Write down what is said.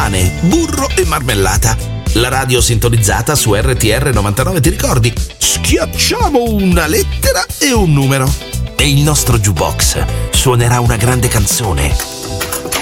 pane, burro e marmellata. La radio sintonizzata su RTR 99, ti ricordi? Schiacciamo una lettera e un numero e il nostro jukebox suonerà una grande canzone.